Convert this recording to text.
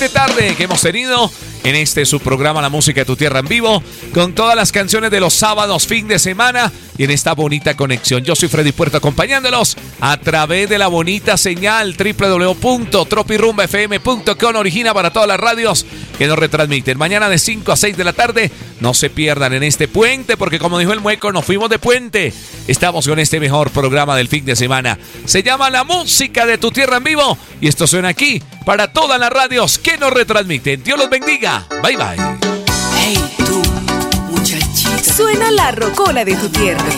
excelente tarde que hemos tenido en este su programa La Música de tu Tierra en Vivo, con todas las canciones de los sábados, fin de semana, y en esta bonita conexión. Yo soy Freddy Puerto, acompañándolos a través de la bonita señal www.tropirumbafm.com, origina para todas las radios que nos retransmiten. Mañana de 5 a 6 de la tarde, no se pierdan en este puente, porque como dijo el Mueco, nos fuimos de puente. Estamos con este mejor programa del fin de semana. Se llama La Música de tu Tierra en Vivo, y esto suena aquí para todas las radios que nos retransmiten. Dios los bendiga. Bye, bye. Hey, tú, muchachita. Suena la rocona de tu tierra.